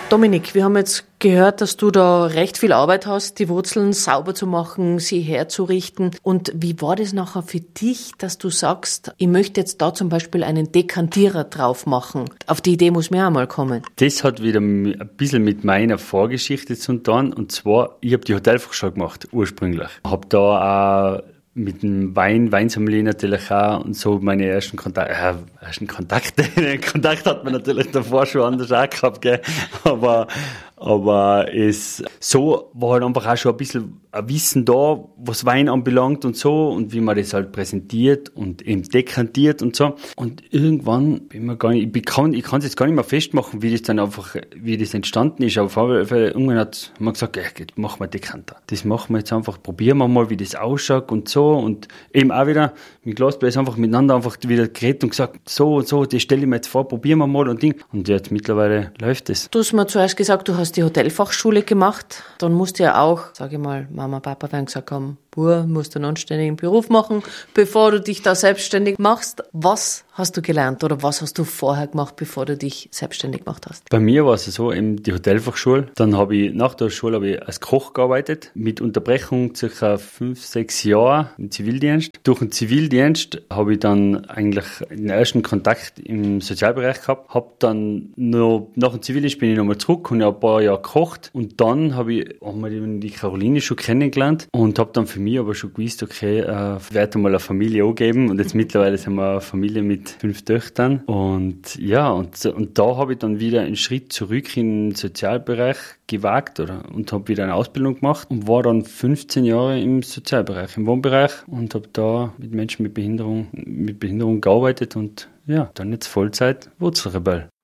Dominik, wir haben jetzt gehört, dass du da recht viel Arbeit hast, die Wurzeln sauber zu machen, sie herzurichten. Und wie war das nachher für dich, dass du sagst, ich möchte jetzt da zum Beispiel einen Dekantierer drauf machen? Auf die Idee muss mir auch mal kommen. Das hat wieder ein bisschen mit meiner Vorgeschichte zu tun. Und zwar, ich habe die Hotelfachschule gemacht, ursprünglich. Habe da auch mit dem Weinsommelier natürlich auch und so meine ersten Kontakte. Kontakt hat man natürlich davor schon anders auch gehabt, gell? Aber es so war halt einfach auch schon ein bisschen ein Wissen da, was Wein anbelangt und so und wie man das halt präsentiert und eben dekantiert und so. Und irgendwann ich kann es jetzt gar nicht mehr festmachen, wie das entstanden ist, aber vor allem irgendwann hat man gesagt, jetzt machen wir Dekanter. Das machen wir jetzt einfach, probieren wir mal, wie das ausschaut und so und eben auch wieder mit Glasbläser einfach miteinander einfach wieder geredet und gesagt, so und so, das stelle ich mir jetzt vor, probieren wir mal und Ding. Und jetzt mittlerweile läuft es. Du hast mir zuerst gesagt, du hast die Hotelfachschule gemacht. Dann musst du ja auch, sage ich mal, Mama, Papa werden gesagt haben, musst einen anständigen Beruf machen, bevor du dich da selbstständig machst. Was hast du gelernt oder was hast du vorher gemacht, bevor du dich selbstständig gemacht hast? Bei mir war es so, eben die Hotelfachschule. Dann habe ich nach der Schule als Koch gearbeitet, mit Unterbrechung ca. 5-6 Jahre im Zivildienst. Durch den Zivildienst habe ich dann eigentlich den ersten Kontakt im Sozialbereich gehabt. Habe dann noch, nach dem Zivildienst bin ich nochmal zurück und habe ein paar Jahre gekocht. Und dann haben wir die Caroline schon kennengelernt und habe dann für mich aber schon gewusst, okay, werde mal eine Familie angeben. Und jetzt mittlerweile sind wir eine Familie mit 5 Töchtern. Und ja, und da habe ich dann wieder einen Schritt zurück in den Sozialbereich gewagt und habe wieder eine Ausbildung gemacht und war dann 15 Jahre im Sozialbereich, im Wohnbereich und habe da mit Menschen mit Behinderung gearbeitet und ja, dann jetzt Vollzeit Wurzelrebell.